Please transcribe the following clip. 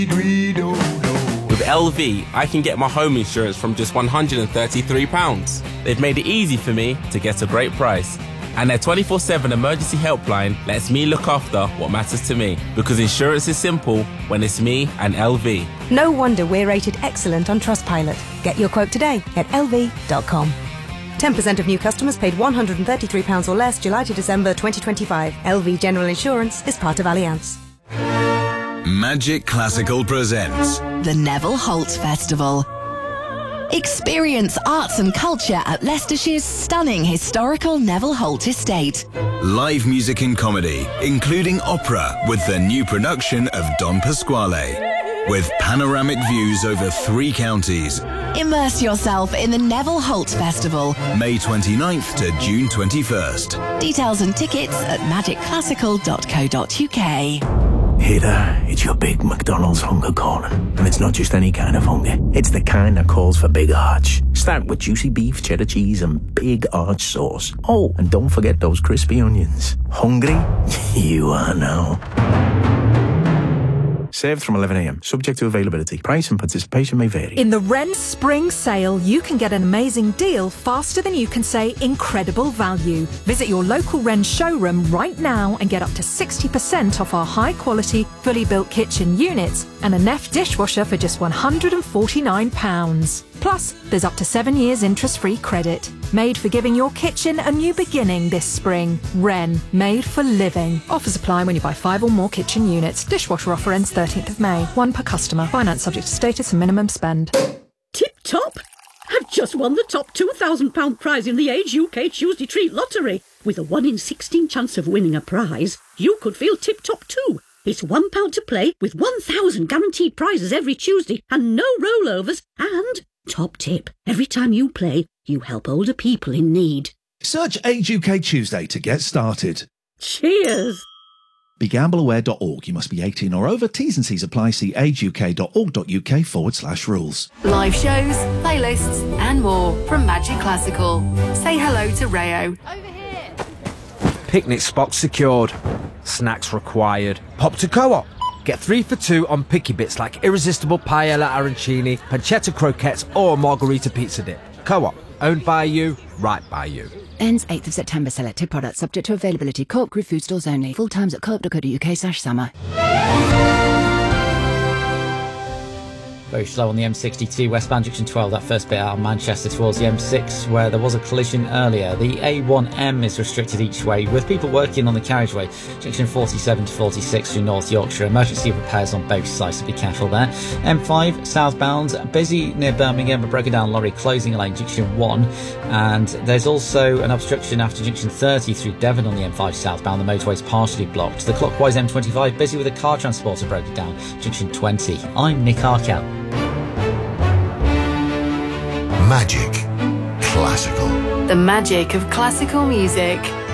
With LV, I can get my home insurance from just £133. They've made it easy for me to get a great price. And their 24/7 emergency helpline lets me look after what matters to me. Because insurance is simple when it's me and LV. No wonder we're rated excellent on Trustpilot. Get your quote today at lv.com. 10% of new customers paid £133 or less July to December 2025. LV General Insurance is part of Allianz. Magic Classical presents The Neville Holt Festival. Experience arts and culture at Leicestershire's stunning historical Neville Holt estate. live music and comedy, including opera with the new production of Don Pasquale, with panoramic views over 3 counties. Immerse yourself in the Neville Holt Festival. May 29th to June 21st. Details and tickets at magicclassical.co.uk. Hey there, it's your big McDonald's hunger calling. And it's not just any kind of hunger. It's the kind that calls for big arch. Start with juicy beef, cheddar cheese and big arch sauce. Oh, and don't forget those crispy onions. Hungry? You are now. Served from 11 a.m. Subject to availability. Price and participation may vary. In the Wren Spring Sale, you can get an amazing deal faster than you can say incredible value. Visit your local Wren showroom right now and get up to 60% off our high-quality, fully built kitchen units and a Neff dishwasher for just £149. Plus, there's up to 7 years interest-free credit. Made for giving your kitchen a new beginning this spring. Wren, made for living. Offers apply when you buy 5 or more kitchen units. Dishwasher offer ends 13th of May. 1 per customer. Finance subject to status and minimum spend. Tip top! I've just won the top £2,000 prize in the Age UK Tuesday Treat Lottery. With a 1 in 16 chance of winning a prize, you could feel tip top too. It's £1 to play with 1,000 guaranteed prizes every Tuesday and no rollovers. And top tip, every time you play, you help older people in need. Search Age UK Tuesday to get started. Cheers! BeGambleAware.org. You must be 18 or over. T's and C's apply. See ageuk.org.uk/rules. Live shows, playlists and more from Magic Classical. Say hello to Rayo. Picnic spots secured. Snacks required. Pop to Co-op. Get 3 for 2 on picky bits like irresistible paella arancini, pancetta croquettes or margarita pizza dip. Co-op. Owned by you, right by you. Ends 8th of September. Selected products subject to availability. Co-op Group food stores only. Full times at co-op.co.uk/summer. Very slow on the M62 westbound junction 12, that first bit out of Manchester towards the M6 where there was a collision earlier. The A1M is restricted each way with people working on the carriageway. Junction 47 to 46 through North Yorkshire. Emergency repairs on both sides, so be careful there. M5 southbound, busy near Birmingham, a broken down lorry closing a lane, junction 1. And there's also an obstruction after junction 30 through Devon on the M5 southbound. The motorway is partially blocked. The clockwise M25 busy with a car transporter broken down, junction 20. I'm Nick Arkell. Magic Classical. The magic of classical music.